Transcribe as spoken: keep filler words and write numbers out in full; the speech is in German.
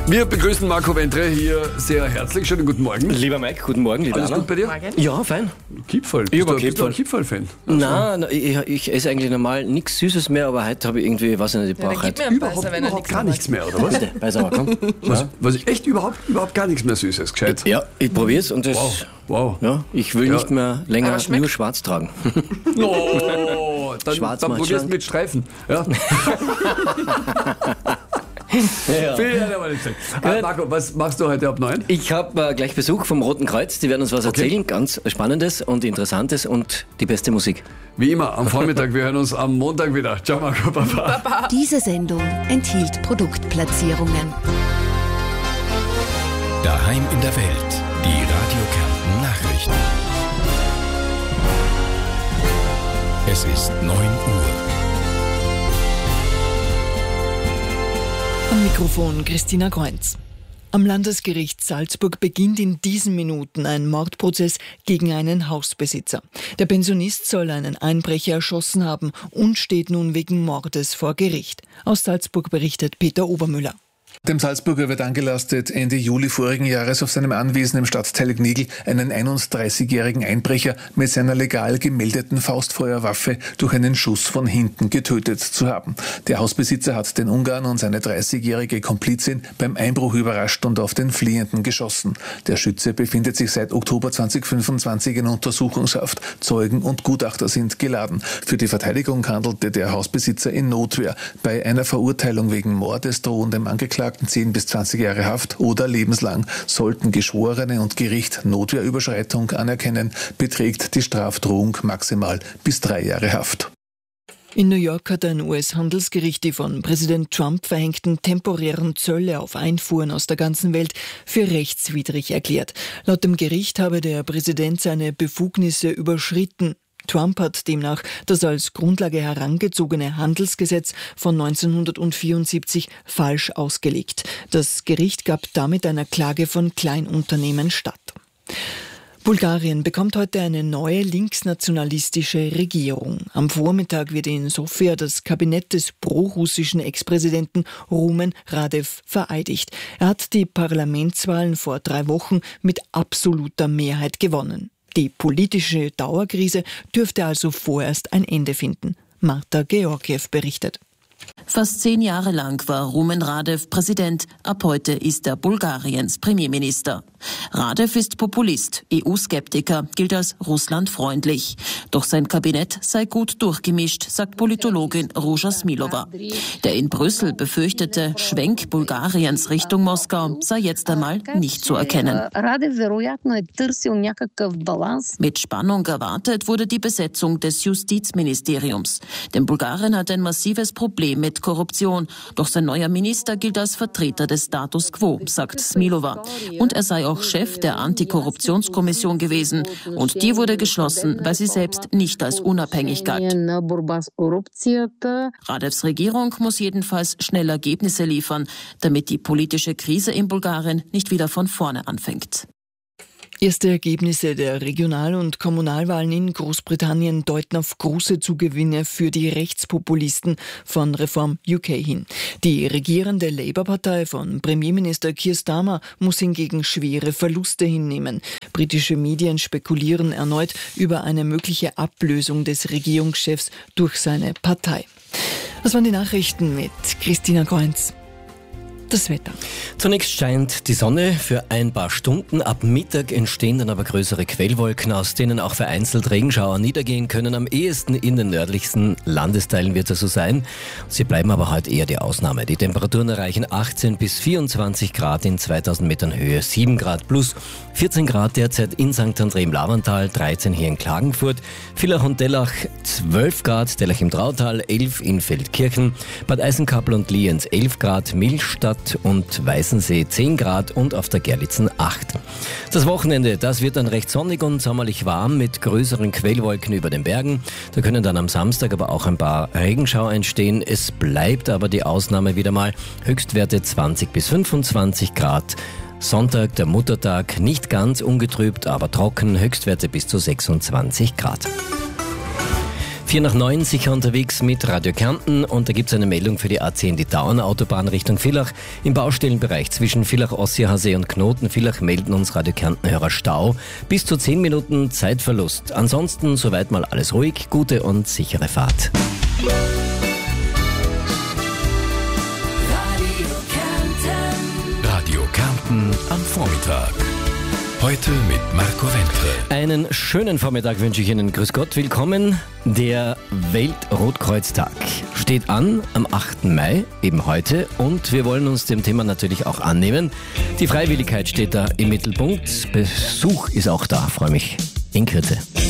Wir begrüßen Marco Ventre hier sehr herzlich. Schönen guten Morgen. Lieber Mike, guten Morgen. Lieber Alles Anna. gut bei dir? Morgen. Ja, fein. Kipferl. Ich hab Bist du ein Kipferl. Kipferl-Fan? Nein, ich, ich esse eigentlich normal nichts Süßes mehr, aber heute habe ich irgendwie, weiß ich nicht, ich Ja, brauche dann gib mir heute... einen Überhaupt, Beißer, wenn er überhaupt nichts gar mehr nichts mehr, oder was? Bitte, weiß aber, komm. Was, was echt überhaupt, überhaupt gar nichts mehr Süßes, gescheit. Ja, ich probiere es und das... Wow, wow. Ja, ich will Ja. nicht mehr länger Aber schmeckt? nur schwarz tragen. Oh, dann, Schwarz dann macht probierst du schlank. mit Streifen. Ja. Ja. Viel hat er aber nicht gesagt. Ah, Marco, was machst du heute ab neun? Ich habe äh, gleich Besuch vom Roten Kreuz, die werden uns was Okay. erzählen, ganz Spannendes und Interessantes und die beste Musik. Wie immer, am Vormittag. Wir hören uns am Montag wieder. Ciao, Marco, Papa. Diese Sendung enthielt Produktplatzierungen. Daheim in der Welt. Die Radio Kärnten Nachrichten. Es ist neun Uhr. Am Mikrofon Christina Kreuz. Am Landesgericht Salzburg beginnt in diesen Minuten ein Mordprozess gegen einen Hausbesitzer. Der Pensionist soll einen Einbrecher erschossen haben und steht nun wegen Mordes vor Gericht. Aus Salzburg berichtet Peter Obermüller. Dem Salzburger wird angelastet, Ende Juli vorigen Jahres auf seinem Anwesen im Stadtteil Gnigl einen einunddreißigjährigen Einbrecher mit seiner legal gemeldeten Faustfeuerwaffe durch einen Schuss von hinten getötet zu haben. Der Hausbesitzer hat den Ungarn und seine dreißigjährige Komplizin beim Einbruch überrascht und auf den Fliehenden geschossen. Der Schütze befindet sich seit Oktober zweitausendfünfundzwanzig in Untersuchungshaft. Zeugen und Gutachter sind geladen. Für die Verteidigung handelte der Hausbesitzer in Notwehr. Bei einer Verurteilung wegen Mordes drohen dem Angeklagten zehn bis zwanzig Jahre Haft oder lebenslang. Sollten Geschworene und Gericht Notwehrüberschreitung anerkennen, beträgt die Strafdrohung maximal bis drei Jahre Haft. In New York hat ein U S-Handelsgericht die von Präsident Trump verhängten temporären Zölle auf Einfuhren aus der ganzen Welt für rechtswidrig erklärt. Laut dem Gericht habe der Präsident seine Befugnisse überschritten. Trump hat demnach das als Grundlage herangezogene Handelsgesetz von neunzehnhundertvierundsiebzig falsch ausgelegt. Das Gericht gab damit einer Klage von Kleinunternehmen statt. Bulgarien bekommt heute eine neue linksnationalistische Regierung. Am Vormittag wird in Sofia das Kabinett des prorussischen Ex-Präsidenten Rumen Radev vereidigt. Er hat die Parlamentswahlen vor drei Wochen mit absoluter Mehrheit gewonnen. Die politische Dauerkrise dürfte also vorerst ein Ende finden. Marta Georgiev berichtet. Fast zehn Jahre lang war Rumen Radev Präsident, ab heute ist er Bulgariens Premierminister. Radev ist Populist, E U-Skeptiker, gilt als russlandfreundlich. Doch sein Kabinett sei gut durchgemischt, sagt Politologin Ruža Smilova. Der in Brüssel befürchtete Schwenk Bulgariens Richtung Moskau sei jetzt einmal nicht zu erkennen. Mit Spannung erwartet wurde die Besetzung des Justizministeriums. Denn Bulgarien hat ein massives Problem mit Korruption. Doch sein neuer Minister gilt als Vertreter des Status quo, sagt Smilova. Und er sei auch Chef der Antikorruptionskommission gewesen. Und die wurde geschlossen, weil sie selbst nicht als unabhängig galt. Radevs Regierung muss jedenfalls schnell Ergebnisse liefern, damit die politische Krise in Bulgarien nicht wieder von vorne anfängt. Erste Ergebnisse der Regional- und Kommunalwahlen in Großbritannien deuten auf große Zugewinne für die Rechtspopulisten von Reform U K hin. Die regierende Labour-Partei von Premierminister Keir Starmer muss hingegen schwere Verluste hinnehmen. Britische Medien spekulieren erneut über eine mögliche Ablösung des Regierungschefs durch seine Partei. Das waren die Nachrichten mit Christina Kreuz. Das Wetter. Zunächst scheint die Sonne für ein paar Stunden. Ab Mittag entstehen dann aber größere Quellwolken, aus denen auch vereinzelt Regenschauer niedergehen können. Am ehesten in den nördlichsten Landesteilen wird es so sein. Sie bleiben aber heute eher die Ausnahme. Die Temperaturen erreichen achtzehn bis vierundzwanzig Grad in zweitausend Metern Höhe, sieben Grad plus, vierzehn Grad derzeit in Sankt André im Lavantal, dreizehn hier in Klagenfurt, Villach und Dellach zwölf Grad, Dellach im Trautal, elf in Feldkirchen, Bad Eisenkappel und Lienz elf Grad, Millstatt und Weißensee zehn Grad und auf der Gerlitzen acht. Das Wochenende, das wird dann recht sonnig und sommerlich warm mit größeren Quellwolken über den Bergen. Da können dann am Samstag aber auch ein paar Regenschauer entstehen. Es bleibt aber die Ausnahme wieder mal. Höchstwerte zwanzig bis fünfundzwanzig Grad. Sonntag, der Muttertag, nicht ganz ungetrübt, aber trocken. Höchstwerte bis zu sechsundzwanzig Grad. Vier nach neun, sicher unterwegs mit Radio Kärnten und da gibt es eine Meldung für die A zehn, die Dauernautobahn Richtung Villach. Im Baustellenbereich zwischen Villach-Ossiersee und Knoten-Villach melden uns Radio Kärnten-Hörer Stau. Bis zu zehn Minuten Zeitverlust. Ansonsten soweit mal alles ruhig, gute und sichere Fahrt. Radio Kärnten am Vormittag. Heute mit Marco Wentre. Einen schönen Vormittag wünsche ich Ihnen. Grüß Gott, willkommen. Der Weltrotkreuztag steht an am achten Mai, eben heute. Und wir wollen uns dem Thema natürlich auch annehmen. Die Freiwilligkeit steht da im Mittelpunkt. Besuch ist auch da, freue mich. In Kürze.